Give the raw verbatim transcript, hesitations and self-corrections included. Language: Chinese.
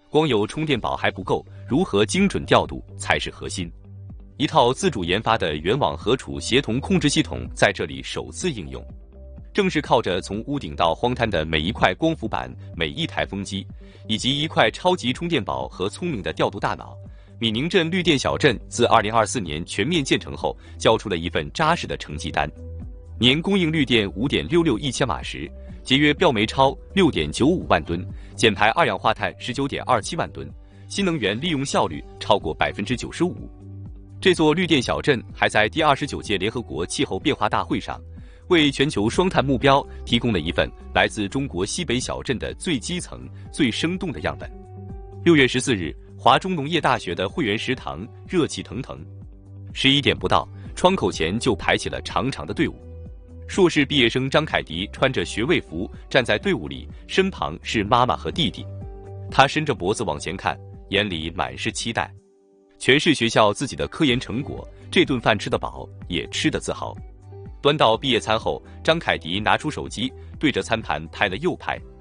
光有充电宝还不够，如何精准调度才是核心。一套自主研发的源网核储协同控制系统在这里首次应用。正是靠着从屋顶到荒滩的每一块光伏板、每一台风机，以及一块超级充电宝和聪明的调度大脑，米宁镇绿电小镇自二零二四年全面建成后，交出了一份扎实的成绩单。年供应绿电 五点六六亿千瓦时，节约标煤超 六点九五万吨，减排二氧化碳 十九点二七万吨，新能源利用效率超过 百分之九十五。这座绿电小镇还在第二十九届联合国气候变化大会上，为全球双碳目标提供了一份来自中国西北小镇的最基层、最生动的样本。六月十四日，华中农业大学的会员食堂热气腾腾，十一点不到，窗口前就排起了长长的队伍。硕士毕业生张凯迪穿着学位服站在队伍里，身旁是妈妈和弟弟。他伸着脖子往前看，眼里满是期待。全是学校自己的科研成果，这顿饭吃得饱，也吃得自豪。端到毕业餐后，张凯迪拿出手机，对着餐盘拍了又拍。